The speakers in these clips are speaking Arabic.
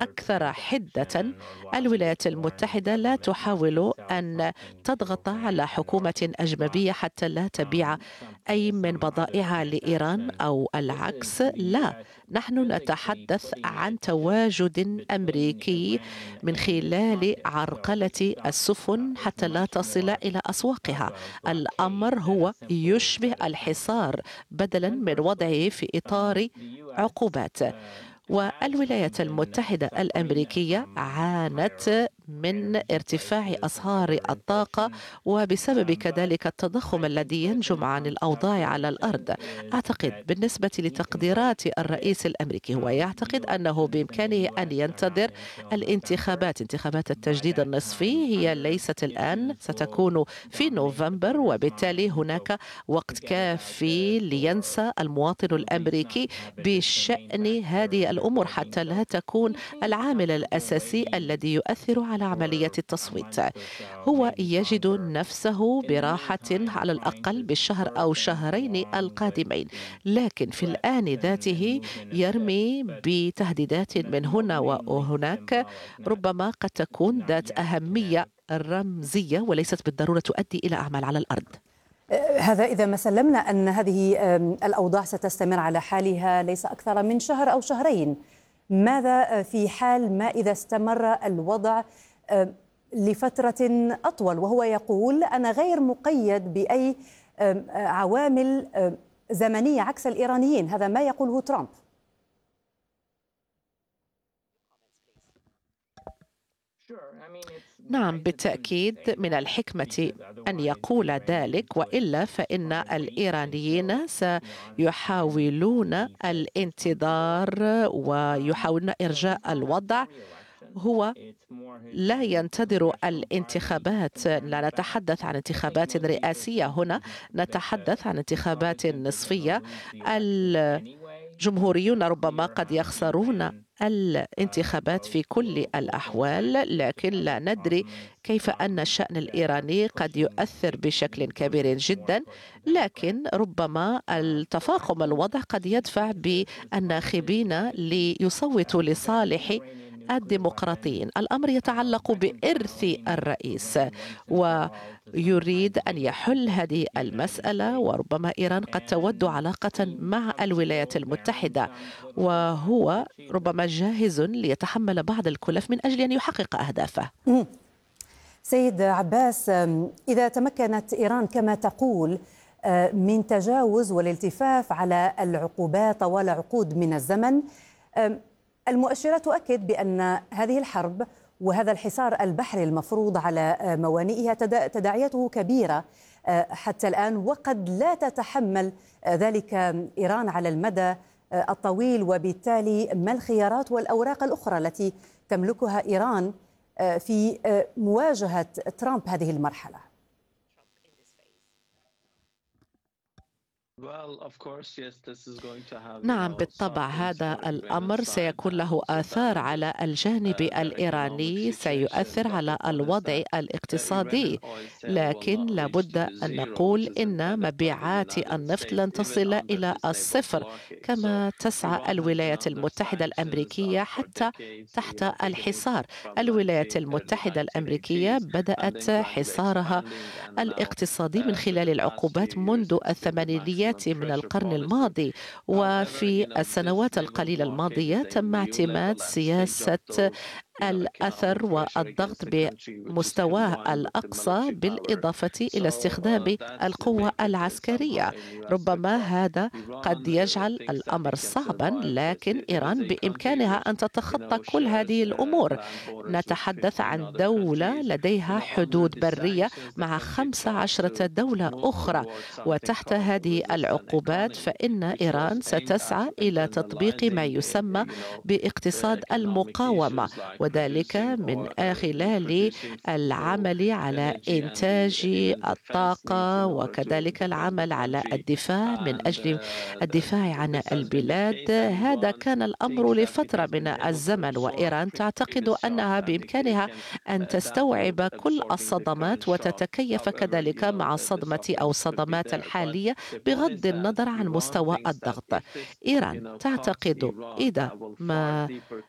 أكثر حدة. الولايات المتحدة لا تحاول أن تضغط على حكومة أجنبية حتى لا تبيع أي من بضائعها لإيران أو العكس. لا، نحن نتحدث عن تواجد أمريكي من خلال عرقلة السفن حتى لا تصل إلى أسواقها. الأمر هو يشبه الحصار بدلا من وضعه في إطار عقوبات. والولايات المتحدة الأمريكية عانت من ارتفاع أسعار الطاقة وبسبب كذلك التضخم الذي ينجم عن الأوضاع على الأرض. أعتقد بالنسبة لتقديرات الرئيس الأمريكي هو يعتقد أنه بإمكانه أن ينتظر انتخابات التجديد النصفي. هي ليست الآن، ستكون في نوفمبر، وبالتالي هناك وقت كافي لينسى المواطن الأمريكي بشأن هذه الأمور حتى لا تكون العامل الأساسي الذي يؤثر على عملية التصويت. هو يجد نفسه براحة على الأقل بالشهر أو شهرين القادمين، لكن في الآن ذاته يرمي بتهديدات من هنا وهناك ربما قد تكون ذات أهمية رمزية وليست بالضرورة تؤدي إلى أعمال على الأرض. هذا إذا ما سلمنا أن هذه الأوضاع ستستمر على حالها ليس أكثر من شهر أو شهرين، ماذا في حال ما إذا استمر الوضع لفترة أطول؟ وهو يقول أنا غير مقيد بأي عوامل زمنية عكس الإيرانيين. هذا ما يقوله ترامب. نعم، بالتأكيد من الحكمة أن يقول ذلك، وإلا فإن الإيرانيين سيحاولون الانتظار ويحاولون إرجاء الوضع. هو لا ينتظر الانتخابات. لا نتحدث عن انتخابات رئاسية هنا، نتحدث عن انتخابات نصفية. الجمهوريون ربما قد يخسرون الانتخابات في كل الأحوال، لكن لا ندري كيف أن الشأن الإيراني قد يؤثر بشكل كبير جدا. لكن ربما التفاقم الوضع قد يدفع بالناخبين ليصوتوا لصالح الديمقراطيين. الأمر يتعلق بإرث الرئيس ويريد أن يحل هذه المسألة، وربما إيران قد تود علاقة مع الولايات المتحدة، وهو ربما جاهز ليتحمل بعض الكلف من أجل أن يحقق أهدافه. سيد عباس، إذا تمكنت إيران كما تقول من تجاوز والالتفاف على العقوبات طوال عقود من الزمن، المؤشرات تؤكد بأن هذه الحرب وهذا الحصار البحري المفروض على موانئها تداعياته كبيرة حتى الآن، وقد لا تتحمل ذلك إيران على المدى الطويل. وبالتالي ما الخيارات والأوراق الأخرى التي تملكها إيران في مواجهة ترامب هذه المرحلة؟ نعم، بالطبع هذا الأمر سيكون له آثار على الجانب الإيراني، سيؤثر على الوضع الاقتصادي. لكن لابد أن نقول إن مبيعات النفط لن تصل إلى الصفر كما تسعى الولايات المتحدة الأمريكية حتى تحت الحصار. الولايات المتحدة الأمريكية بدأت حصارها الاقتصادي من خلال العقوبات منذ الثمانينيات من القرن الماضي، وفي السنوات القليلة الماضية تم اعتماد سياسة الأثر والضغط بمستواه الأقصى بالإضافة إلى استخدام القوة العسكرية. ربما هذا قد يجعل الأمر صعبا، لكن إيران بإمكانها أن تتخطى كل هذه الأمور. نتحدث عن دولة لديها حدود برية مع 15 دولة أخرى، وتحت هذه العقوبات فإن إيران ستسعى إلى تطبيق ما يسمى باقتصاد المقاومة، وذلك من خلال العمل على إنتاج الطاقة وكذلك العمل على الدفاع من أجل الدفاع عن البلاد. هذا كان الأمر لفترة من الزمن، وإيران تعتقد أنها بإمكانها أن تستوعب كل الصدمات وتتكيف كذلك مع الصدمة أو الصدمات الحالية بغض النظر عن مستوى الضغط. إيران تعتقد إذا ما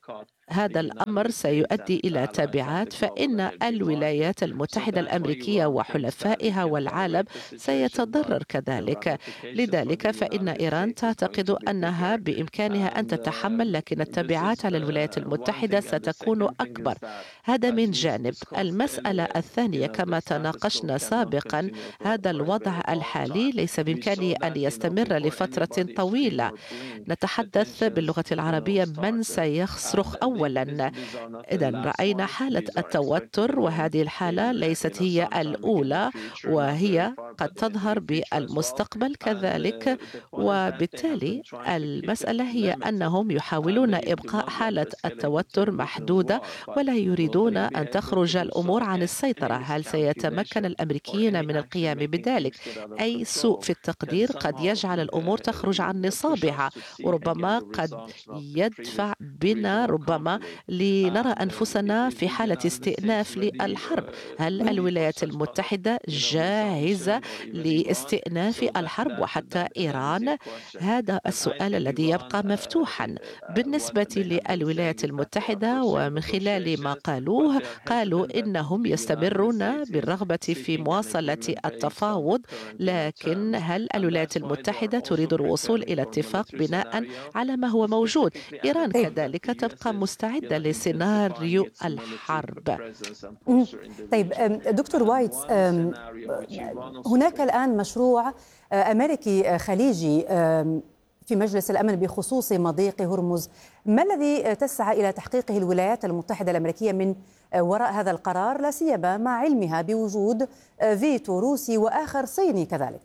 هذا الأمر سيؤدي إلى تبعات، فإن الولايات المتحدة الأمريكية وحلفائها والعالم سيتضرر كذلك. لذلك فإن إيران تعتقد أنها بإمكانها أن تتحمل، لكن التبعات على الولايات المتحدة ستكون أكبر. هذا من جانب. المسألة الثانية، كما تناقشنا سابقا، هذا الوضع الحالي ليس بإمكانه أن يستمر لفترة طويلة. نتحدث باللغة العربية من سيصرخ أولا. إذا رأينا حالة التوتر، وهذه الحالة ليست هي الأولى، وهي قد تظهر بالمستقبل كذلك. وبالتالي المسألة هي أنهم يحاولون إبقاء حالة التوتر محدودة ولا يريدون أن تخرج الأمور عن السيطرة. هل سيتمكن الأمريكيين من القيام بذلك؟ أي سوء في التقدير قد يجعل الأمور تخرج عن نصابها، وربما قد يدفع بنا ربما لنرى أنفسنا في حالة استئناف للحرب. هل الولايات المتحدة جاهزة لاستئناف الحرب وحتى إيران؟ هذا السؤال الذي يبقى مفتوحا. بالنسبة للولايات المتحدة ومن خلال ما قالوا إنهم يستمرون بالرغبة في مواصلة التفاوض، لكن هل الولايات المتحدة تريد الوصول إلى اتفاق بناء على ما هو موجود؟ إيران كذلك تبقى مستعدة لسيناريو الحرب. طيب دكتور وايتس، هناك الآن مشروع أمريكي خليجي في مجلس الأمن بخصوص مضيق هرمز. ما الذي تسعى إلى تحقيقه الولايات المتحدة الأمريكية من وراء هذا القرار، لا سيما مع علمها بوجود فيتو روسي وآخر صيني كذلك؟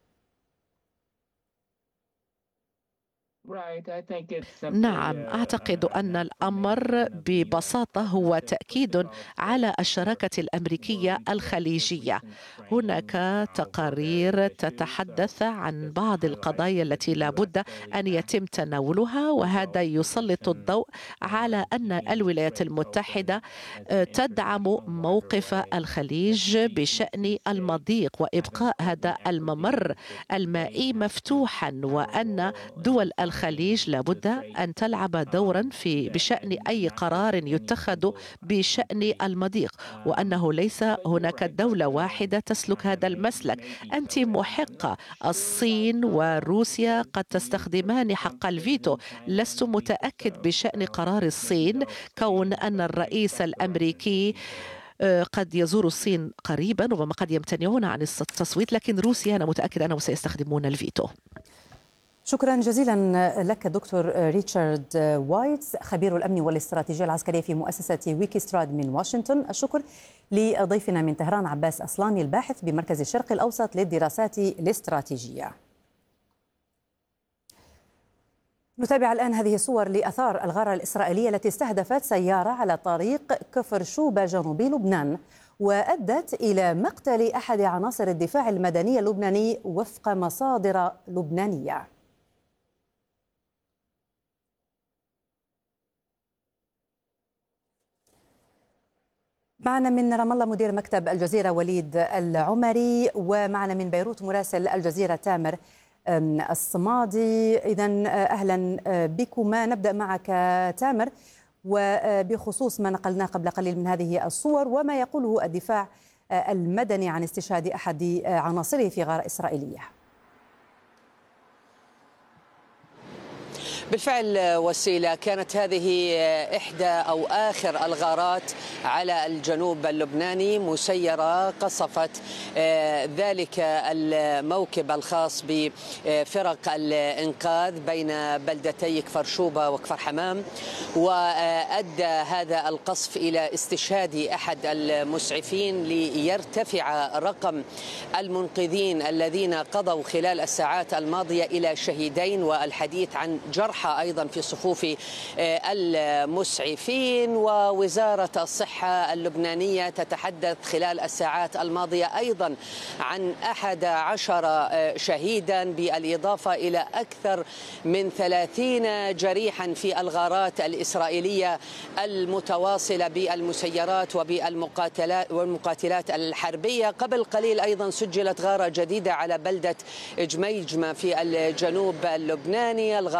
نعم، أعتقد أن الأمر ببساطة هو تأكيد على الشراكة الأمريكية الخليجية. هناك تقارير تتحدث عن بعض القضايا التي لا بد أن يتم تناولها، وهذا يسلط الضوء على أن الولايات المتحدة تدعم موقف الخليج بشأن المضيق وإبقاء هذا الممر المائي مفتوحا، وأن دول الخليج لابد أن تلعب دورا بشأن أي قرار يتخذ بشأن المضيق، وأنه ليس هناك دولة واحدة تسلك هذا المسلك. أنت محقة، الصين وروسيا قد تستخدمان حق الفيتو. لست متأكد بشأن قرار الصين، كون أن الرئيس الأمريكي قد يزور الصين قريبا، ربما قد يمتنعون عن التصويت، لكن روسيا أنا متأكد أنه سيستخدمون الفيتو. شكرا جزيلا لك دكتور ريتشارد وايتس، خبير الأمن والاستراتيجية العسكرية في مؤسسة ويكيستراد من واشنطن. الشكر لضيفنا من طهران عباس أصلاني، الباحث بمركز الشرق الأوسط للدراسات الاستراتيجية. نتابع الآن هذه الصور لأثار الغارة الإسرائيلية التي استهدفت سيارة على طريق كفر شوبة جنوبي لبنان، وأدت إلى مقتل أحد عناصر الدفاع المدني اللبناني وفق مصادر لبنانية. معنا من رام الله مدير مكتب الجزيرة وليد العمري، ومعنا من بيروت مراسل الجزيرة تامر الصمادي. إذن أهلا بكما. نبدأ معك تامر، وبخصوص ما نقلناه قبل قليل من هذه الصور وما يقوله الدفاع المدني عن استشهاد أحد عناصره في غارة إسرائيلية. بالفعل وسيلة، كانت هذه إحدى أو آخر الغارات على الجنوب اللبناني، مسيرة قصفت ذلك الموكب الخاص بفرق الإنقاذ بين بلدتي كفر شوبة وكفر حمام، وأدى هذا القصف إلى استشهاد أحد المسعفين ليرتفع رقم المنقذين الذين قضوا خلال الساعات الماضية إلى شهيدين، والحديث عن جرحى أيضا في صفوف المسعفين. ووزارة الصحة اللبنانية تتحدث خلال الساعات الماضية أيضا عن 11 شهيدا، بالإضافة إلى أكثر من 30 جريحا في الغارات الإسرائيلية المتواصلة بالمسيرات والمقاتلات الحربية. قبل قليل أيضا سجلت غارة جديدة على بلدة جميجمة في الجنوب اللبناني. الغارات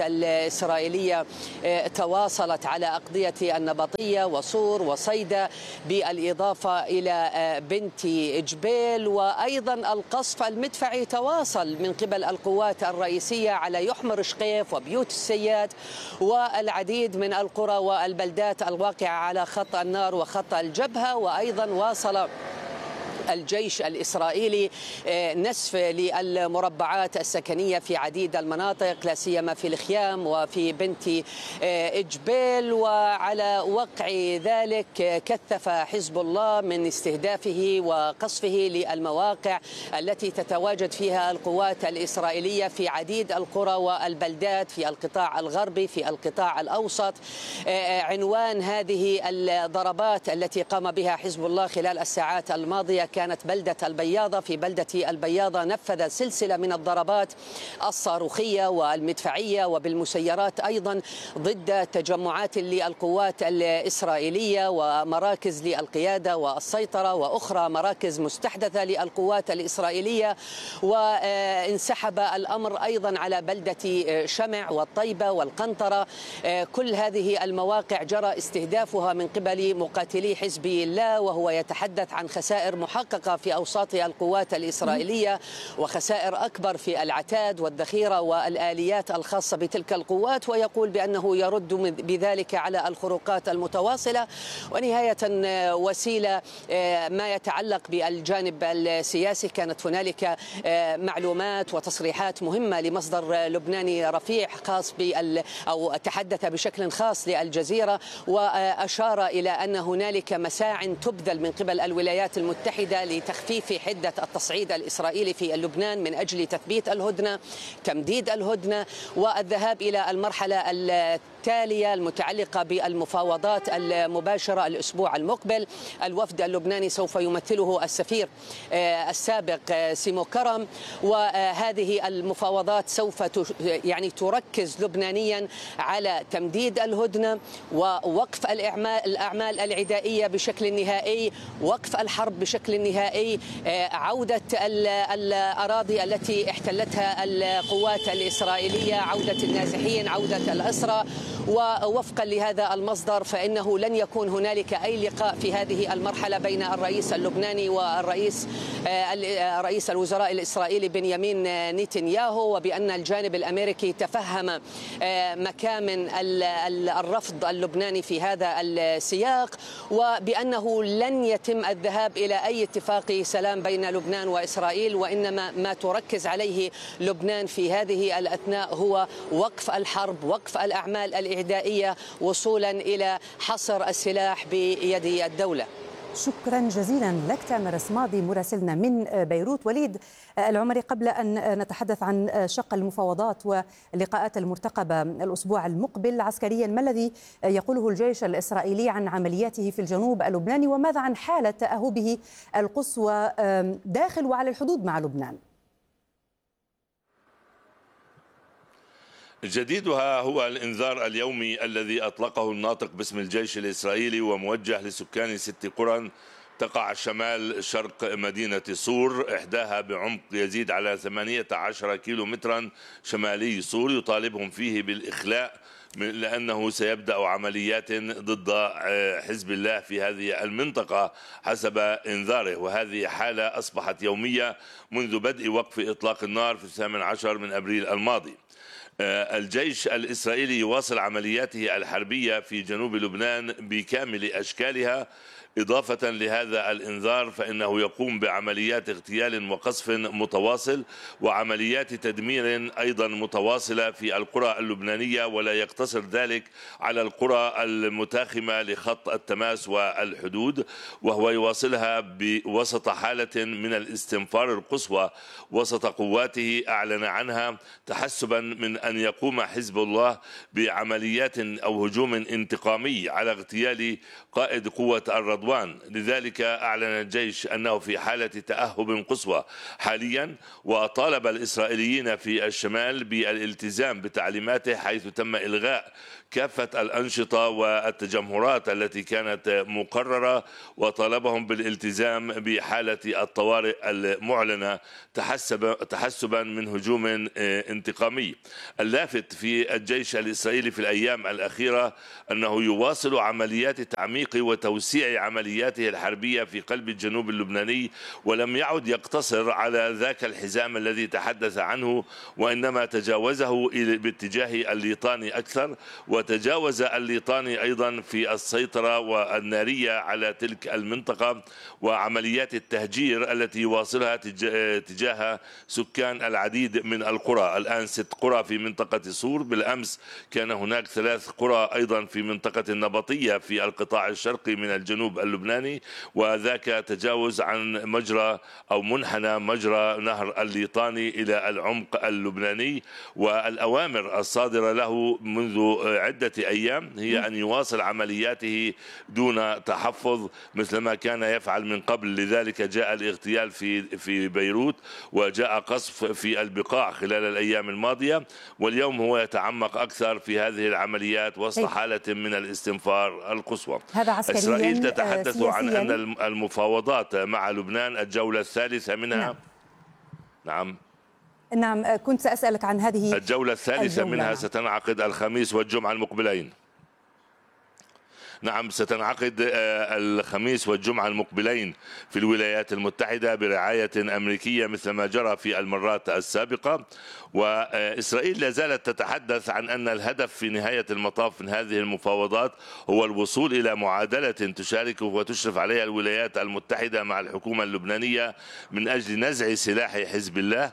الإسرائيلية تواصلت على أقضية النبطية وصور وصيدا، بالإضافة إلى بنت جبيل، وأيضا القصف المدفعي تواصل من قبل القوات الرئيسية على يحمر شقيف وبيوت السياد والعديد من القرى والبلدات الواقعة على خط النار وخط الجبهة. وأيضا واصل الجيش الإسرائيلي نسف للمربعات السكنية في عديد المناطق، لا سيما في الخيام وفي بنت جبيل. وعلى وقع ذلك كثف حزب الله من استهدافه وقصفه للمواقع التي تتواجد فيها القوات الإسرائيلية في عديد القرى والبلدات في القطاع الغربي في القطاع الأوسط. عنوان هذه الضربات التي قام بها حزب الله خلال الساعات الماضية كانت بلدة البياضة. في بلدة البياضة نفذ سلسلة من الضربات الصاروخية والمدفعية وبالمسيرات أيضا ضد تجمعات للقوات الإسرائيلية ومراكز للقيادة والسيطرة وأخرى مراكز مستحدثة للقوات الإسرائيلية. وانسحب الأمر أيضا على بلدة شمع والطيبة والقنطرة. كل هذه المواقع جرى استهدافها من قبل مقاتلي حزب الله، وهو يتحدث عن خسائر محققة في أوساط القوات الإسرائيلية وخسائر أكبر في العتاد والذخيرة والآليات الخاصة بتلك القوات، ويقول بأنه يرد بذلك على الخروقات المتواصلة. ونهاية وسيلة ما يتعلق بالجانب السياسي، كانت هنالك معلومات وتصريحات مهمة لمصدر لبناني رفيع خاص أو تحدث بشكل خاص للجزيرة، وأشار إلى أن هنالك مساع تبذل من قبل الولايات المتحدة لتخفيف حدة التصعيد الإسرائيلي في لبنان من أجل تثبيت الهدنة، تمديد الهدنة، والذهاب إلى المرحلة التالية المتعلقة بالمفاوضات المباشرة الأسبوع المقبل. الوفد اللبناني سوف يمثله السفير السابق سيمو كرم، وهذه المفاوضات سوف تركز لبنانيا على تمديد الهدنة ووقف الأعمال العدائية بشكل نهائي، وقف الحرب بشكل نهائي، عودة الأراضي التي احتلتها القوات الإسرائيلية، عودة النازحين، عودة الأسرى. ووفقا لهذا المصدر فإنه لن يكون هنالك أي لقاء في هذه المرحلة بين الرئيس اللبناني والرئيس رئيس الوزراء الإسرائيلي بنيامين نتنياهو، وبأن الجانب الأمريكي تفهم مكامن الرفض اللبناني في هذا السياق، وبأنه لن يتم الذهاب إلى أي اتفاق سلام بين لبنان وإسرائيل، وإنما ما تركز عليه لبنان في هذه الأثناء هو وقف الحرب، وقف الأعمال الإعدائية، وصولا إلى حصر السلاح بيد الدولة. شكرا جزيلا لك تامر الصمادي مراسلنا من بيروت. وليد العمري، قبل أن نتحدث عن شق المفاوضات واللقاءات المرتقبة الأسبوع المقبل عسكريا، ما الذي يقوله الجيش الإسرائيلي عن عملياته في الجنوب اللبناني، وماذا عن حالة تأهبه القصوى داخل وعلى الحدود مع لبنان؟ جديدها هو الإنذار اليومي الذي أطلقه الناطق باسم الجيش الإسرائيلي وموجه لسكان 6 قرى تقع شمال شرق مدينة صور، إحداها بعمق يزيد على 18 كيلومترا شمالي صور، يطالبهم فيه بالإخلاء لأنه سيبدأ عمليات ضد حزب الله في هذه المنطقة حسب إنذاره. وهذه حالة أصبحت يومية منذ بدء وقف إطلاق النار في 18 من أبريل الماضي. الجيش الإسرائيلي يواصل عملياته الحربية في جنوب لبنان بكامل أشكالها. إضافة لهذا الإنذار فإنه يقوم بعمليات اغتيال وقصف متواصل وعمليات تدمير أيضا متواصلة في القرى اللبنانية، ولا يقتصر ذلك على القرى المتاخمة لخط التماس والحدود، وهو يواصلها بوسط حالة من الاستنفار القصوى وسط قواته أعلن عنها تحسبا من أن يقوم حزب الله بعمليات أو هجوم انتقامي على اغتيال قائد قوة الرضوان. لذلك أعلن الجيش أنه في حالة تأهب قصوى حاليا، وطالب الإسرائيليين في الشمال بالالتزام بتعليماته، حيث تم إلغاء كافة الأنشطة والتجمهرات التي كانت مقررة، وطالبهم بالالتزام بحالة الطوارئ المعلنة تحسبا من هجوم انتقامي. اللافت في الجيش الإسرائيلي في الأيام الأخيرة أنه يواصل عمليات تعميق وتوسيع عملياته الحربية في قلب الجنوب اللبناني، ولم يعد يقتصر على ذاك الحزام الذي تحدث عنه، وإنما تجاوزه باتجاه الليطاني أكثر، وتجاوز الليطاني أيضا في السيطرة والنارية على تلك المنطقة وعمليات التهجير التي يواصلها تجاه سكان العديد من القرى. الآن 6 قرى في منطقة صور، بالأمس كان هناك 3 قرى أيضا في منطقة النبطية في القطاع الشرقي من الجنوب اللبناني، وذاك تجاوز عن مجرى أو منحنى مجرى نهر الليطاني إلى العمق اللبناني. والأوامر الصادرة له منذ عدة أيام هي أن يواصل عملياته دون تحفظ مثلما كان يفعل من قبل. لذلك جاء الاغتيال في بيروت، وجاء قصف في البقاع خلال الأيام الماضية، واليوم هو يتعمق أكثر في هذه العمليات وسط حالة من الاستنفار القصوى. إسرائيل تتحدث عن أن المفاوضات مع لبنان الجولة الثالثة منها نعم كنت سأسألك عن هذه الجولة الثالثة منها ستنعقد الخميس والجمعة المقبلين. نعم، ستنعقد الخميس والجمعة المقبلين في الولايات المتحدة برعاية أمريكية مثل ما جرى في المرات السابقة. وإسرائيل لا زالت تتحدث عن أن الهدف في نهاية المطاف من هذه المفاوضات هو الوصول إلى معادلة تشارك وتشرف عليها الولايات المتحدة مع الحكومة اللبنانية من أجل نزع سلاح حزب الله،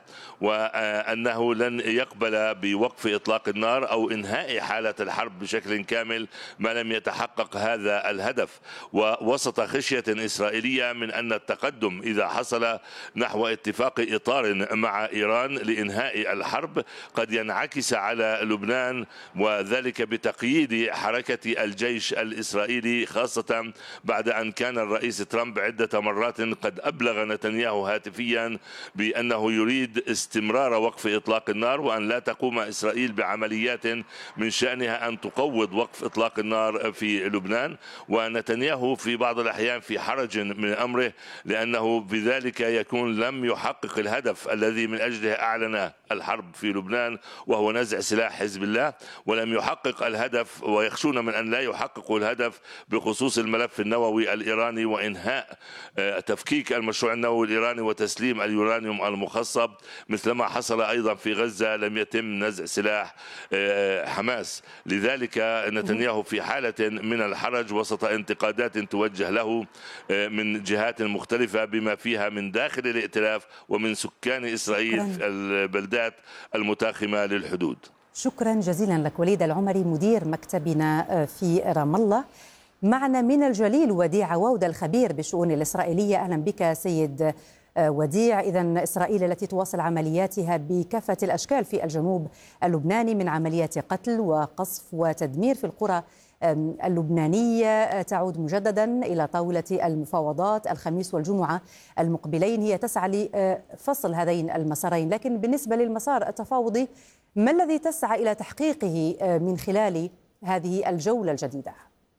وأنه لن يقبل بوقف إطلاق النار أو إنهاء حالة الحرب بشكل كامل ما لم يتحقق هذا الهدف. ووسط خشية إسرائيلية من أن التقدم إذا حصل نحو اتفاق إطار مع إيران لإنهاء الحرب قد ينعكس على لبنان، وذلك بتقييد حركة الجيش الإسرائيلي، خاصة بعد أن كان الرئيس ترامب عدة مرات قد أبلغ نتنياهو هاتفيا بأنه يريد استمرار وقف إطلاق النار، وأن لا تقوم إسرائيل بعمليات من شأنها أن تقوض وقف إطلاق النار في لبنان. ونتنياهو في بعض الأحيان في حرج من أمره، لأنه بذلك يكون لم يحقق الهدف الذي من أجله أعلن الحرب في لبنان، وهو نزع سلاح حزب الله، ولم يحقق الهدف، ويخشون من أن لا يحققوا الهدف بخصوص الملف النووي الإيراني وإنهاء تفكيك المشروع النووي الإيراني وتسليم اليورانيوم المخصب، مثلما حصل أيضا في غزة لم يتم نزع سلاح حماس. لذلك نتنياهو في حالة من الحرج وسط انتقادات توجه له من جهات مختلفة بما فيها من داخل الائتلاف ومن سكان إسرائيل في البلدات المتاخمة للحدود. شكرا جزيلا لك وليد العمري مدير مكتبنا في رام الله. معنا من الجليل وديع عواودة الخبير بالشؤون الإسرائيلية. أهلا بك سيد وديع. إذن إسرائيل التي تواصل عملياتها بكافة الأشكال في الجنوب اللبناني من عمليات قتل وقصف وتدمير في القرى اللبنانية تعود مجددا إلى طاولة المفاوضات الخميس والجمعة المقبلين. هي تسعى لفصل هذين المسارين، لكن بالنسبة للمسار التفاوضي ما الذي تسعى إلى تحقيقه من خلال هذه الجولة الجديدة؟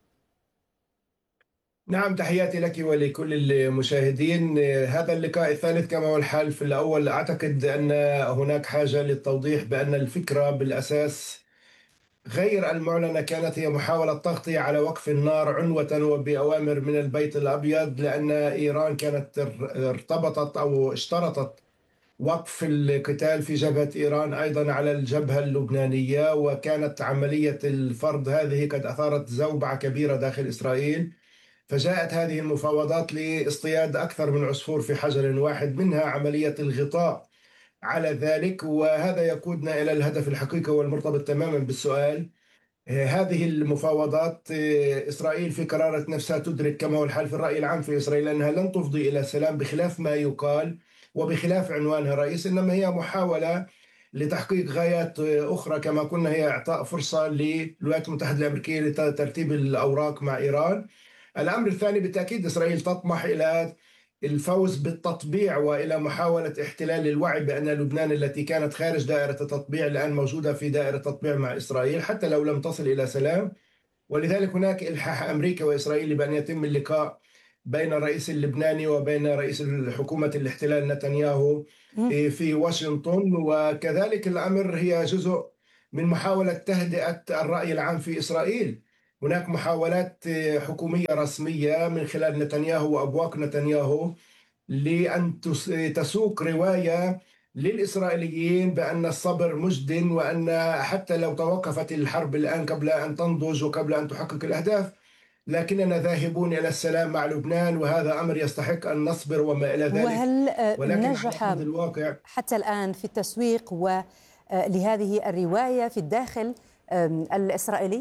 نعم، تحياتي لك ولكل المشاهدين. هذا اللقاء الثالث كما هو الحال في الأول. أعتقد أن هناك حاجة للتوضيح بأن الفكرة بالأساس غير المعلنة كانت هي محاولة تغطية على وقف النار عنوة وبأوامر من البيت الأبيض، لأن إيران كانت ارتبطت أو اشترطت وقف القتال في جبهة إيران أيضا على الجبهة اللبنانية، وكانت عملية الفرض هذه قد أثارت زوبعة كبيرة داخل إسرائيل. فجاءت هذه المفاوضات لاصطياد أكثر من عصفور في حجر واحد، منها عملية الغطاء على ذلك. وهذا يقودنا إلى الهدف الحقيقي والمرتبط تماما بالسؤال. هذه المفاوضات إسرائيل في قرارة نفسها تدرك كما هو الحال في الرأي العام في إسرائيل أنها لن تفضي إلى سلام بخلاف ما يقال وبخلاف عنوانها الرئيس، إنما هي محاولة لتحقيق غايات أخرى كما قلنا، هي إعطاء فرصة للولايات المتحدة الأمريكية لترتيب الأوراق مع إيران. الأمر الثاني بالتأكيد إسرائيل تطمح إلى الفوز بالتطبيع وإلى محاولة احتلال الوعي بأن لبنان التي كانت خارج دائرة التطبيع الآن موجودة في دائرة التطبيع مع إسرائيل حتى لو لم تصل إلى سلام. ولذلك هناك إلحاح أمريكا وإسرائيل بأن يتم اللقاء بين الرئيس اللبناني وبين رئيس حكومة الاحتلال نتنياهو في واشنطن، وكذلك الأمر هي جزء من محاولة تهدئة الرأي العام في إسرائيل. هناك محاولات حكومية رسمية من خلال نتنياهو وأبواق نتنياهو لأن تسوق رواية للإسرائيليين بأن الصبر مجد، وأن حتى لو توقفت الحرب الآن قبل أن تنضج وقبل أن تحقق الأهداف لكننا ذاهبون إلى السلام مع لبنان، وهذا أمر يستحق أن نصبر وما إلى ذلك. وهل ولكن نجح على الواقع حتى الآن في التسويق لهذه الرواية في الداخل الإسرائيلي؟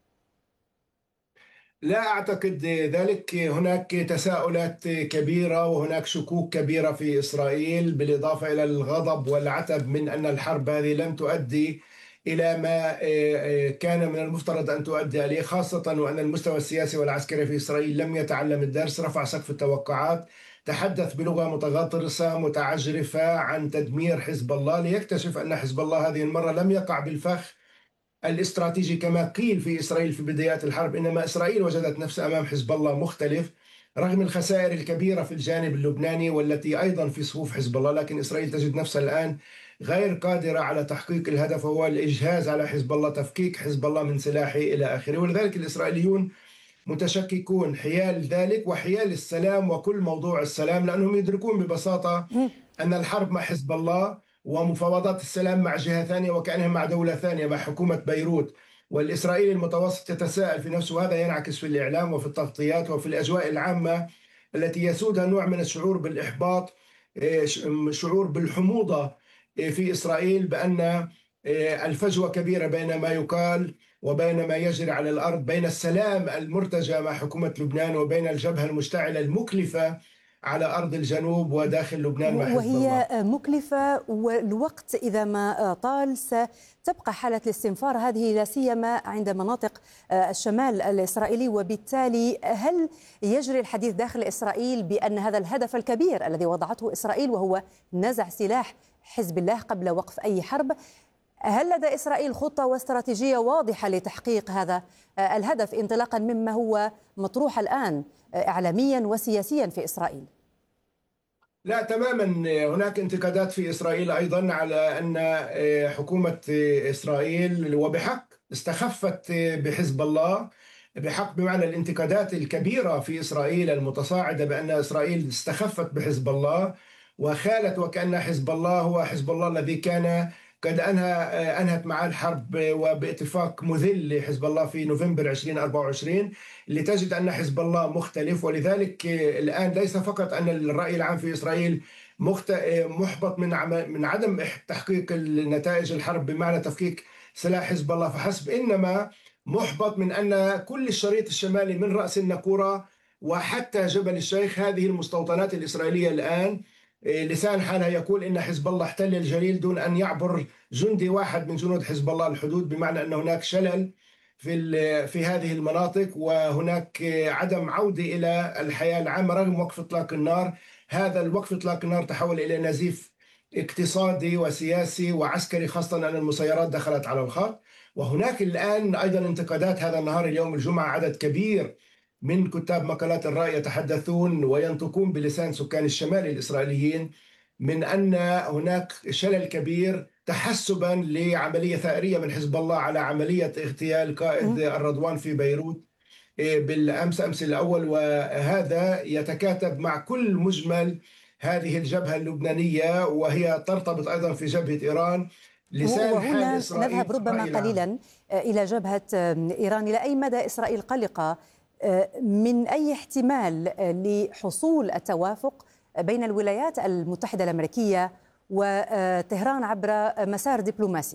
لا أعتقد ذلك. هناك تساؤلات كبيرة وهناك شكوك كبيرة في إسرائيل، بالإضافة إلى الغضب والعتب من أن الحرب هذه لم تؤدي إلى ما كان من المفترض أن تؤدي إليه، خاصة وأن المستوى السياسي والعسكري في إسرائيل لم يتعلم الدرس. رفع سقف التوقعات، تحدث بلغة متغطرسة متعجرفة عن تدمير حزب الله، ليكتشف أن حزب الله هذه المرة لم يقع بالفخ الاستراتيجي كما قيل في إسرائيل في بدايات الحرب، إنما إسرائيل وجدت نفسها أمام حزب الله مختلف رغم الخسائر الكبيرة في الجانب اللبناني والتي أيضا في صفوف حزب الله. لكن إسرائيل تجد نفسها الآن غير قادرة على تحقيق الهدف، وهو الإجهاز على حزب الله، تفكيك حزب الله من سلاحه إلى آخره. ولذلك الإسرائيليون متشككون حيال ذلك وحيال السلام وكل موضوع السلام، لأنهم يدركون ببساطة أن الحرب مع حزب الله ومفاوضات السلام مع جهة ثانية وكأنها مع دولة ثانية، مع حكومة بيروت. والإسرائيلي المتوسط يتساءل في نفسه، وهذا ينعكس في الإعلام وفي التغطيات وفي الأجواء العامة التي يسودها نوع من الشعور بالإحباط، شعور بالحموضة في إسرائيل، بأن الفجوة كبيرة بين ما يقال وبين ما يجري على الأرض، بين السلام المرتجى مع حكومة لبنان وبين الجبهة المشتعلة المكلفة على أرض الجنوب وداخل لبنان مع حزب الله. وهي مكلفة، والوقت إذا ما طال ستبقى حالة الاستنفار هذه، لا سيما عند مناطق الشمال الإسرائيلي. وبالتالي هل يجري الحديث داخل إسرائيل بأن هذا الهدف الكبير الذي وضعته إسرائيل وهو نزع سلاح حزب الله قبل وقف أي حرب، هل لدى إسرائيل خطة واستراتيجية واضحة لتحقيق هذا الهدف انطلاقا مما هو مطروح الآن إعلاميا وسياسيا في إسرائيل؟ لا تماما. هناك انتقادات في إسرائيل أيضا على أن حكومة إسرائيل وبحق استخفت بحزب الله، بحق بمعنى الانتقادات الكبيرة في إسرائيل المتصاعدة بأن إسرائيل استخفت بحزب الله وخالت وكأن حزب الله هو حزب الله الذي كان قد أنهت معه الحرب وباتفاق مذل لحزب الله في نوفمبر 2024، لتجد أن حزب الله مختلف. ولذلك الآن ليس فقط أن الرأي العام في إسرائيل محبط من عدم تحقيق النتائج الحرب بمعنى تفكيك سلاح حزب الله فحسب، إنما محبط من أن كل الشريط الشمالي من رأس الناقورة وحتى جبل الشيخ، هذه المستوطنات الإسرائيلية الآن لسان حالها يقول إن حزب الله احتل الجليل دون أن يعبر جندي واحد من جنود حزب الله الحدود، بمعنى أن هناك شلل في هذه المناطق وهناك عدم عودة إلى الحياة العامة رغم وقف إطلاق النار. هذا الوقف إطلاق النار تحول إلى نزيف اقتصادي وسياسي وعسكري، خاصة أن المسيرات دخلت على الخط. وهناك الآن أيضا انتقادات هذا النهار اليوم الجمعة، عدد كبير من كتاب مقالات الرأي يتحدثون وينطقون بلسان سكان الشمال الإسرائيليين من أن هناك شلل كبير تحسبا لعملية ثأرية من حزب الله على عملية اغتيال قائد الرضوان في بيروت أمس الأول، وهذا يتكاتب مع كل مجمل هذه الجبهة اللبنانية وهي ترتبط أيضا في جبهة إيران. لسان حال إسرائيل نذهب ربما قليلا إلى جبهة إيران. إلى أي مدى إسرائيل قلقة من أي احتمال لحصول التوافق بين الولايات المتحدة الأمريكية وطهران عبر مسار دبلوماسي؟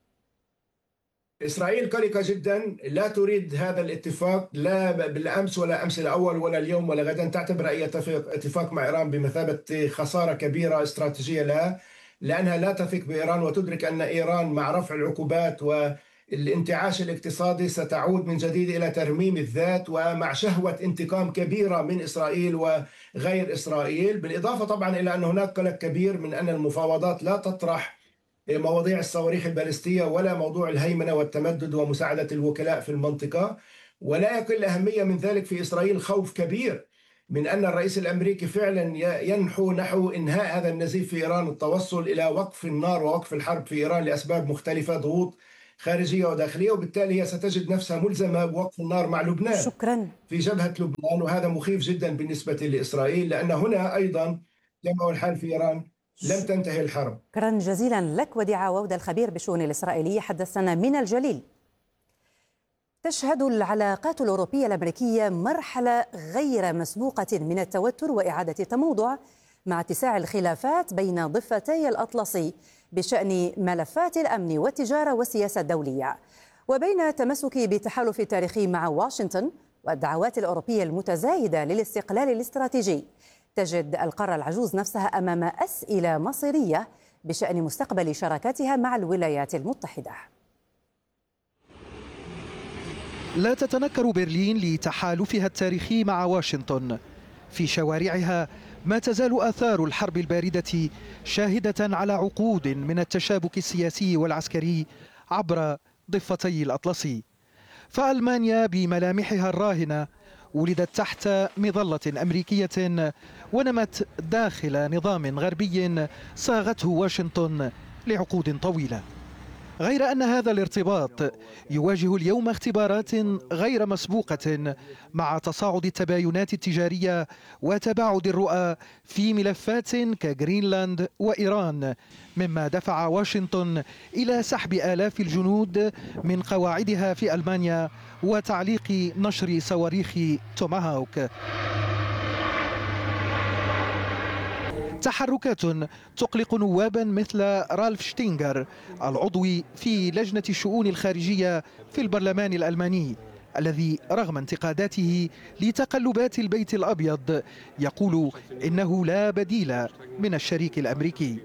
إسرائيل قلقة جدا، لا تريد هذا الاتفاق لا بالأمس ولا أمس الأول ولا اليوم ولا غدا. تعتبر أي اتفاق مع إيران بمثابة خسارة كبيرة استراتيجية لها، لأنها لا تثق بإيران وتدرك أن إيران مع رفع العقوبات الانتعاش الاقتصادي ستعود من جديد إلى ترميم الذات ومع شهوة انتقام كبيرة من إسرائيل وغير إسرائيل، بالإضافة طبعا إلى أن هناك قلق كبير من أن المفاوضات لا تطرح مواضيع الصواريخ البالستية ولا موضوع الهيمنة والتمدد ومساعدة الوكلاء في المنطقة. ولا يقل أهمية من ذلك في إسرائيل خوف كبير من أن الرئيس الأمريكي فعلا ينحو نحو إنهاء هذا النزيف في إيران، التوصل إلى وقف النار ووقف الحرب في إيران لأسباب مختلفة، ضغوط خارجية وداخلية، وبالتالي هي ستجد نفسها ملزمة بوقف النار مع لبنان شكرا في جبهة لبنان، وهذا مخيف جدا بالنسبة لإسرائيل لأن هنا أيضا كما هو الحال في إيران لم تنتهي الحرب. شكرا جزيلا لك وديع عودة الخبير بالشؤون الإسرائيلية حدثنا من الجليل. تشهد العلاقات الأوروبية الأمريكية مرحلة غير مسبوقة من التوتر وإعادة التموضع مع اتساع الخلافات بين ضفتي الأطلسي بشأن ملفات الأمن والتجارة والسياسة الدولية، وبين التمسك بالتحالف التاريخي مع واشنطن والدعوات الأوروبية المتزايدة للاستقلال الاستراتيجي. تجد القارة العجوز نفسها أمام أسئلة مصيرية بشأن مستقبل شراكتها مع الولايات المتحدة. لا تتنكر برلين لتحالفها التاريخي مع واشنطن. في شوارعها ما تزال آثار الحرب الباردة شاهدة على عقود من التشابك السياسي والعسكري عبر ضفتي الأطلسي. فألمانيا بملامحها الراهنة ولدت تحت مظلة أمريكية ونمت داخل نظام غربي صاغته واشنطن لعقود طويلة، غير أن هذا الارتباط يواجه اليوم اختبارات غير مسبوقة مع تصاعد التباينات التجارية وتباعد الرؤى في ملفات كغرينلاند وإيران، مما دفع واشنطن إلى سحب آلاف الجنود من قواعدها في ألمانيا وتعليق نشر صواريخ توماهاوك. تحركات تقلق نوابا مثل رالف شتينغر العضو في لجنة الشؤون الخارجية في البرلمان الألماني، الذي رغم انتقاداته لتقلبات البيت الأبيض يقول إنه لا بديل من الشريك الأمريكي.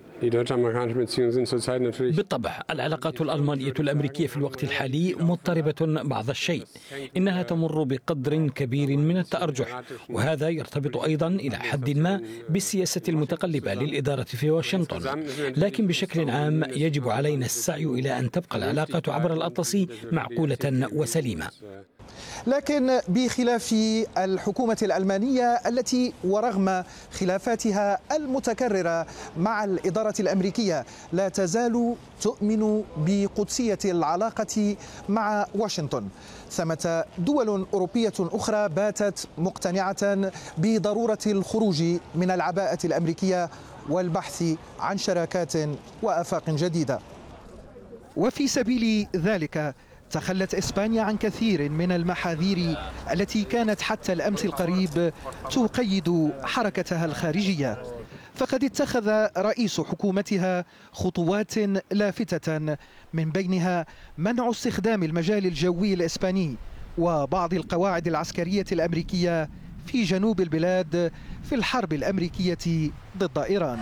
بالطبع العلاقات الألمانية الأمريكية في الوقت الحالي مضطربة بعض الشيء، إنها تمر بقدر كبير من التأرجح، وهذا يرتبط أيضا إلى حد ما بالسياسة المتقلبة للإدارة في واشنطن. لكن بشكل عام يجب علينا السعي إلى أن تبقى العلاقات عبر الأطلسي معقولة وسليمة. لكن بخلاف الحكومة الألمانية التي ورغم خلافاتها المتكررة مع الإدارة الأمريكية لا تزال تؤمن بقدسية العلاقة مع واشنطن، ثمة دول أوروبية أخرى باتت مقتنعة بضرورة الخروج من العباءة الأمريكية والبحث عن شراكات وآفاق جديدة. وفي سبيل ذلك تخلت إسبانيا عن كثير من المحاذير التي كانت حتى الأمس القريب تقيد حركتها الخارجية، فقد اتخذ رئيس حكومتها خطوات لافتة، من بينها منع استخدام المجال الجوي الإسباني وبعض القواعد العسكرية الأمريكية في جنوب البلاد في الحرب الأمريكية ضد إيران.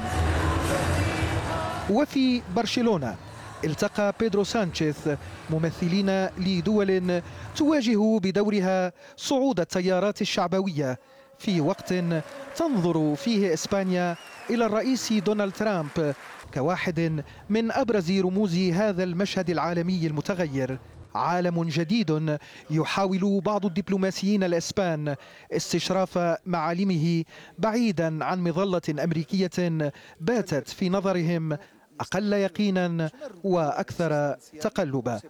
وفي برشلونة التقى بيدرو سانشيز ممثلين لدول تواجه بدورها صعود التيارات الشعبوية في وقت تنظر فيه إسبانيا إلى الرئيس دونالد ترامب كواحد من أبرز رموز هذا المشهد العالمي المتغير. عالم جديد يحاول بعض الدبلوماسيين الإسبان استشراف معالمه بعيدا عن مظلة أمريكية باتت في نظرهم أقل يقينا وأكثر تقلبا.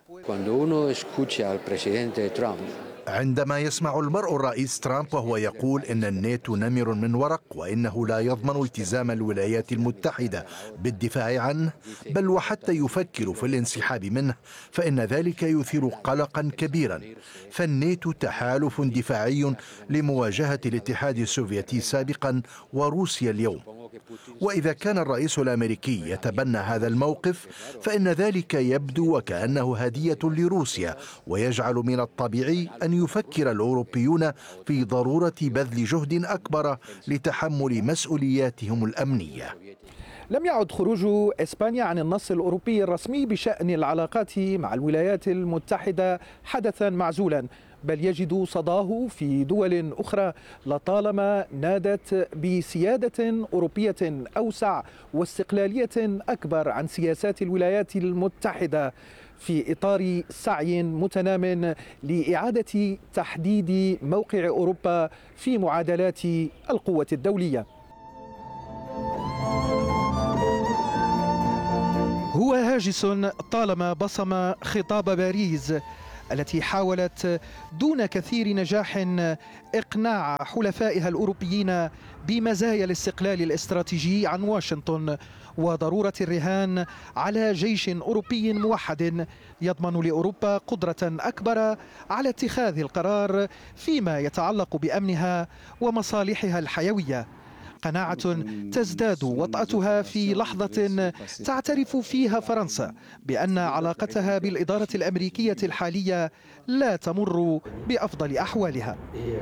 عندما يسمع المرء الرئيس ترامب وهو يقول إن الناتو نمر من ورق وإنه لا يضمن التزام الولايات المتحدة بالدفاع عنه بل وحتى يفكر في الانسحاب منه، فإن ذلك يثير قلقا كبيرا. فالناتو تحالف دفاعي لمواجهة الاتحاد السوفيتي سابقا وروسيا اليوم، وإذا كان الرئيس الأمريكي يتبنى هذا الموقف فإن ذلك يبدو وكأنه هدية لروسيا، ويجعل من الطبيعي أن يفكر الأوروبيون في ضرورة بذل جهد أكبر لتحمل مسؤولياتهم الأمنية. لم يعد خروج إسبانيا عن النص الأوروبي الرسمي بشأن العلاقات مع الولايات المتحدة حدثا معزولا، بل يجد صداه في دول أخرى لطالما نادت بسيادة أوروبية أوسع واستقلالية أكبر عن سياسات الولايات المتحدة، في إطار سعي متنام لإعادة تحديد موقع أوروبا في معادلات القوة الدولية. هو هاجس طالما بصم خطاب باريس التي حاولت دون كثير نجاح إقناع حلفائها الأوروبيين بمزايا الاستقلال الاستراتيجي عن واشنطن وضرورة الرهان على جيش أوروبي موحد يضمن لأوروبا قدرة أكبر على اتخاذ القرار فيما يتعلق بأمنها ومصالحها الحيوية. قناعة تزداد وطأتها في لحظة تعترف فيها فرنسا بأن علاقتها بالإدارة الأمريكية الحالية لا تمر بأفضل أحوالها.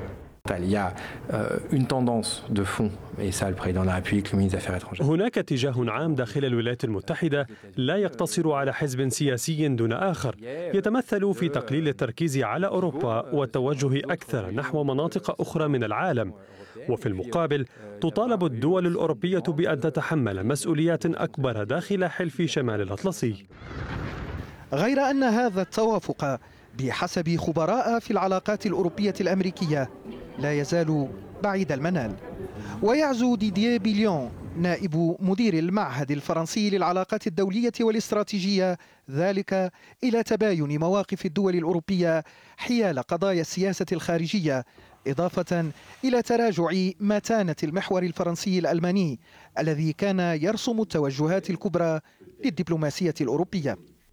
هناك اتجاه عام داخل الولايات المتحدة لا يقتصر على حزب سياسي دون آخر، يتمثل في تقليل التركيز على أوروبا والتوجه أكثر نحو مناطق أخرى من العالم. وفي المقابل تطالب الدول الأوروبية بأن تتحمل مسؤوليات أكبر داخل حلف شمال الأطلسي. غير أن هذا التوافق بحسب خبراء في العلاقات الأوروبية الأمريكية لا يزال بعيد المنال. ويعزو ديدييه بيليون نائب مدير المعهد الفرنسي للعلاقات الدولية والاستراتيجية ذلك إلى تباين مواقف الدول الأوروبية حيال قضايا السياسة الخارجية، إضافة إلى تراجع متانة المحور الفرنسي الألماني الذي كان يرسم التوجهات الكبرى للدبلوماسية الأوروبية.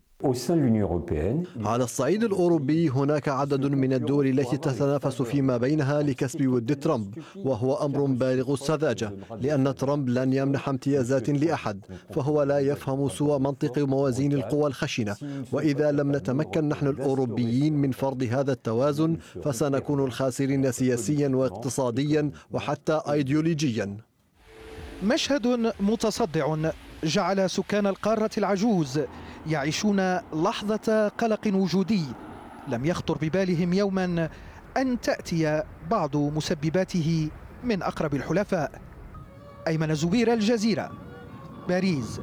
على الصعيد الأوروبي هناك عدد من الدول التي تتنافس فيما بينها لكسب ود ترامب، وهو أمر بالغ السذاجة لأن ترامب لن يمنح امتيازات لأحد، فهو لا يفهم سوى منطق موازين القوى الخشنة، وإذا لم نتمكن نحن الأوروبيين من فرض هذا التوازن فسنكون الخاسرين سياسيا واقتصاديا وحتى أيديولوجيا. مشهد متصدع جعل سكان القارة العجوز يعيشون لحظة قلق وجودي لم يخطر ببالهم يوما أن تأتي بعض مسبباته من أقرب الحلفاء. أيمن زبير، الجزيرة، باريس.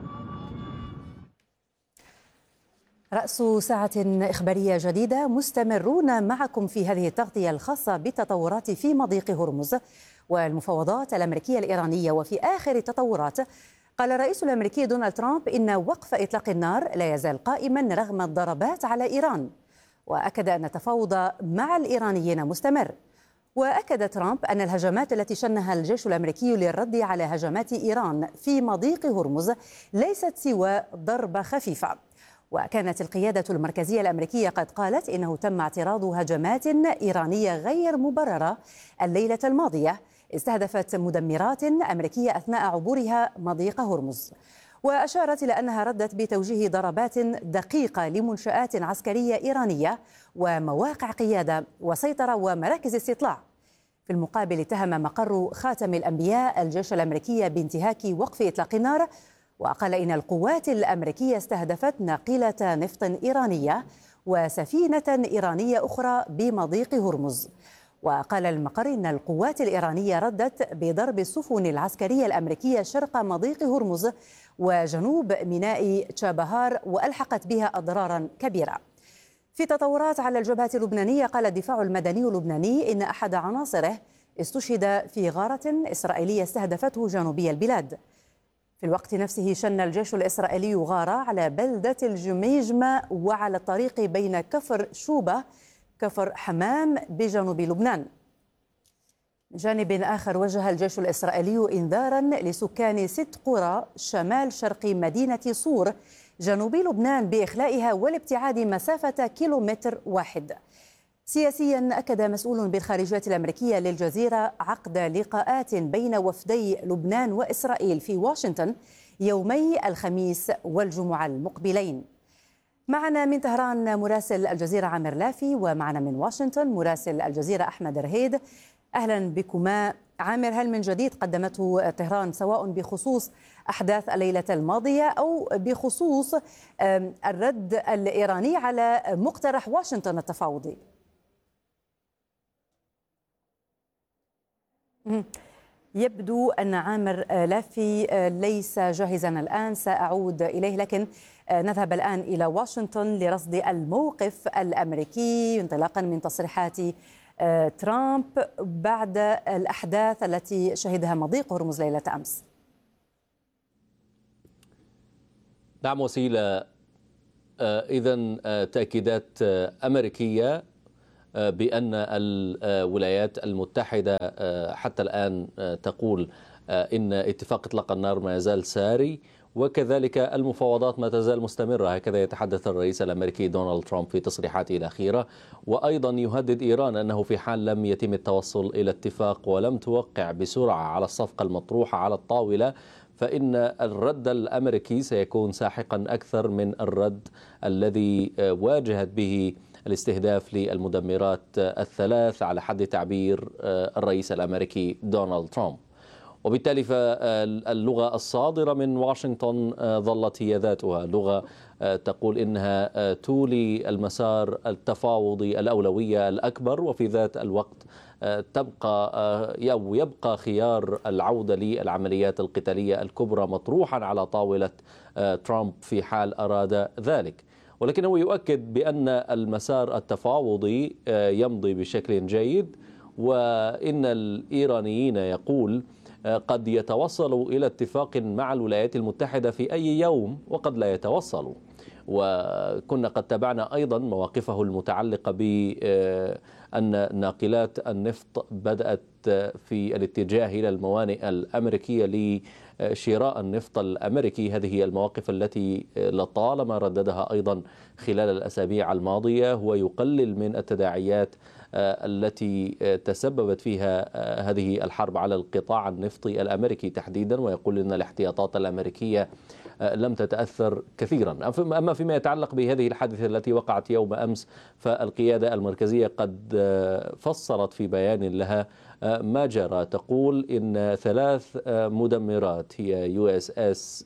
رأس ساعة إخبارية جديدة، مستمرون معكم في هذه التغطية الخاصة بالتطورات في مضيق هرمز والمفاوضات الأمريكية الإيرانية. وفي آخر التطورات قال الرئيس الأمريكي دونالد ترامب إن وقف إطلاق النار لا يزال قائما رغم الضربات على إيران، وأكد أن التفاوض مع الإيرانيين مستمر. وأكد ترامب أن الهجمات التي شنها الجيش الأمريكي للرد على هجمات إيران في مضيق هرمز ليست سوى ضربة خفيفة. وكانت القيادة المركزية الأمريكية قد قالت إنه تم اعتراض هجمات إيرانية غير مبررة الليلة الماضية استهدفت مدمرات أمريكية أثناء عبورها مضيق هرمز، وأشارت إلى أنها ردت بتوجيه ضربات دقيقة لمنشآت عسكرية إيرانية ومواقع قيادة وسيطرة ومراكز استطلاع. في المقابل اتهم مقر خاتم الأنبياء الجيش الأمريكي بانتهاك وقف إطلاق النار، وقال إن القوات الأمريكية استهدفت ناقلة نفط إيرانية وسفينة إيرانية أخرى بمضيق هرمز. وقال المقر إن القوات الإيرانية ردت بضرب السفن العسكرية الأمريكية شرق مضيق هرمز وجنوب ميناء تشابهار وألحقت بها أضرارا كبيرة. في تطورات على الجبهة اللبنانية قال الدفاع المدني اللبناني إن أحد عناصره استشهد في غارة إسرائيلية استهدفته جنوبي البلاد. في الوقت نفسه شن الجيش الإسرائيلي غارة على بلدة الجميجمة وعلى الطريق بين كفر شوبة كفر حمام بجنوب لبنان. من جانب آخر وجه الجيش الإسرائيلي إنذارا لسكان 6 قرى شمال شرق مدينة صور جنوب لبنان بإخلائها والابتعاد مسافة كيلومتر واحد. سياسيا أكد مسؤول بالخارجية الأمريكية للجزيرة عقد لقاءات بين وفدي لبنان وإسرائيل في واشنطن يومي الخميس والجمعة المقبلين. معنا من طهران مراسل الجزيرة عامر لافي، ومعنا من واشنطن مراسل الجزيرة أحمد رهيد. أهلا بكما. عامر، هل من جديد قدمته طهران سواء بخصوص أحداث الليلة الماضية أو بخصوص الرد الإيراني على مقترح واشنطن التفاوضي؟ يبدو أن عامر لافي ليس جاهزا الآن، سأعود إليه، لكن نذهب الآن إلى واشنطن لرصد الموقف الأمريكي انطلاقا من تصريحات ترامب بعد الأحداث التي شهدها مضيق هرمز ليلة أمس. نعم وسيلة، إذن تأكيدات أمريكية بأن الولايات المتحدة حتى الآن تقول إن اتفاق إطلاق النار ما يزال ساري، وكذلك المفاوضات ما تزال مستمرة، هكذا يتحدث الرئيس الأمريكي دونالد ترامب في تصريحاته الأخيرة. وأيضا يهدد إيران أنه في حال لم يتم التوصل إلى اتفاق ولم توقع بسرعة على الصفقة المطروحة على الطاولة، فإن الرد الأمريكي سيكون ساحقا أكثر من الرد الذي واجهت به الاستهداف للمدمرات الثلاث على حد تعبير الرئيس الأمريكي دونالد ترامب. وبالتالي فاللغة الصادرة من واشنطن ظلت هي ذاتها، لغة تقول إنها تولي المسار التفاوضي الأولوية الأكبر، وفي ذات الوقت يبقى خيار العودة للعمليات القتالية الكبرى مطروحا على طاولة ترامب في حال أراد ذلك. ولكنه يؤكد بأن المسار التفاوضي يمضي بشكل جيد، وإن الإيرانيين يقول قد يتوصلوا إلى اتفاق مع الولايات المتحدة في أي يوم وقد لا يتوصلوا. وكنا قد تابعنا أيضا مواقفه المتعلقة بأن ناقلات النفط بدأت في الاتجاه إلى الموانئ الأمريكية لشراء النفط الأمريكي. هذه المواقف التي لطالما رددها أيضا خلال الأسابيع الماضية، هو يقلل من التداعيات التي تسببت فيها هذه الحرب على القطاع النفطي الأمريكي تحديدا، ويقول إن الاحتياطات الأمريكية لم تتأثر كثيرا. أما فيما يتعلق بهذه الحادثة التي وقعت يوم أمس، فالقيادة المركزية قد فسرت في بيان لها ما جرى. تقول إن 3 مدمرات هي USS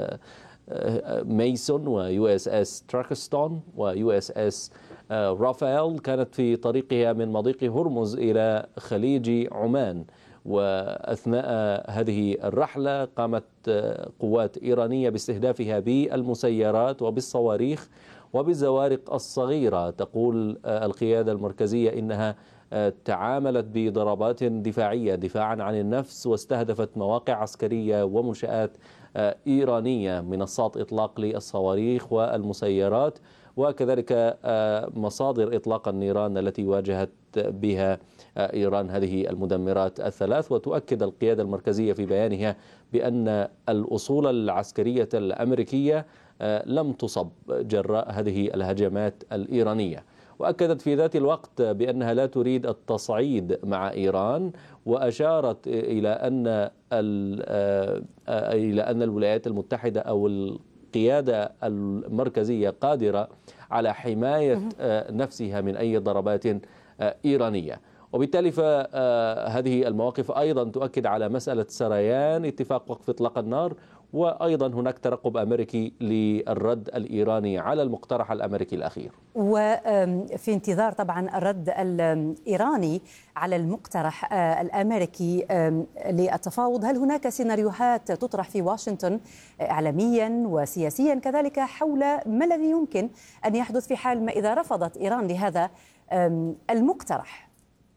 ميسون وUSS تراكستون وUSS رافائيل كانت في طريقها من مضيق هرمز إلى خليج عمان، وأثناء هذه الرحلة قامت قوات إيرانية باستهدافها بالمسيرات وبالصواريخ وبالزوارق الصغيرة. تقول القيادة المركزية إنها تعاملت بضربات دفاعية دفاعا عن النفس، واستهدفت مواقع عسكرية ومنشآت إيرانية، منصات إطلاق للصواريخ والمسيرات، وكذلك مصادر إطلاق النيران التي واجهت بها إيران هذه المدمرات الثلاث. وتؤكد القيادة المركزية في بيانها بأن الأصول العسكرية الأمريكية لم تصب جراء هذه الهجمات الإيرانية، وأكدت في ذات الوقت بأنها لا تريد التصعيد مع إيران، وأشارت إلى أن الولايات المتحدة أو القيادة المركزية قادرة على حماية نفسها من أي ضربات إيرانية. وبالتالي فهذه المواقف أيضا تؤكد على مسألة سريان اتفاق وقف إطلاق النار، وأيضا هناك ترقب أمريكي للرد الإيراني على المقترح الأمريكي الأخير. وفي انتظار طبعا الرد الإيراني على المقترح الأمريكي للتفاوض، هل هناك سيناريوهات تطرح في واشنطن إعلاميا وسياسيا كذلك حول ما الذي يمكن أن يحدث في حال ما إذا رفضت إيران لهذا المقترح؟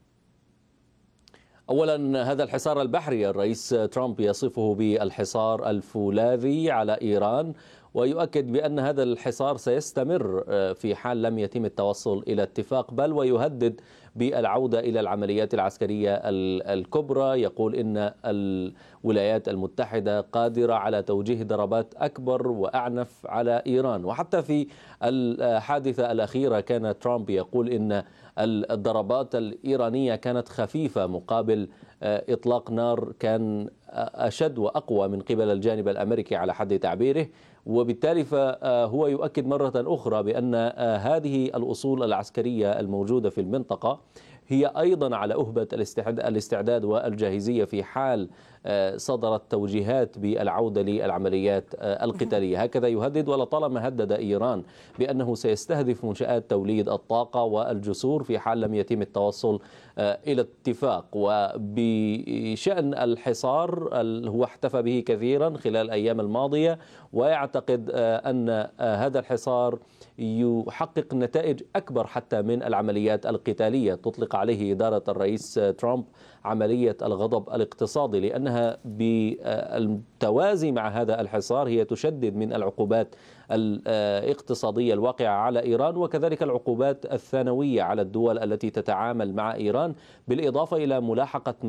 أولا، هذا الحصار البحري الرئيس ترامب يصفه بالحصار الفولاذي على إيران، ويؤكد بأن هذا الحصار سيستمر في حال لم يتم التوصل إلى اتفاق، بل ويهدد بالعودة إلى العمليات العسكرية الكبرى. يقول إن الولايات المتحدة قادرة على توجيه ضربات أكبر وأعنف على إيران. وحتى في الحادثة الأخيرة كان ترامب يقول إن الضربات الإيرانية كانت خفيفة مقابل إطلاق نار كان أشد وأقوى من قبل الجانب الأمريكي على حد تعبيره. وبالتالي فهو يؤكد مرة أخرى بأن هذه الأصول العسكرية الموجودة في المنطقة هي أيضا على أهبة الاستعداد والجاهزية في حال صدرت توجيهات بالعودة للعمليات القتالية. هكذا يهدد، ولطالما هدد إيران بأنه سيستهدف منشآت توليد الطاقة والجسور في حال لم يتم التوصل إلى اتفاق. وبشأن الحصار هو احتفى به كثيرا خلال الأيام الماضية، ويعتقد أن هذا الحصار يحقق نتائج أكبر حتى من العمليات القتالية. تطلق عليه إدارة الرئيس ترامب عملية الغضب الاقتصادي، لأنها بالتوازي مع هذا الحصار هي تشدد من العقوبات الاقتصادية الواقعة على إيران، وكذلك العقوبات الثانوية على الدول التي تتعامل مع إيران، بالإضافة إلى ملاحقة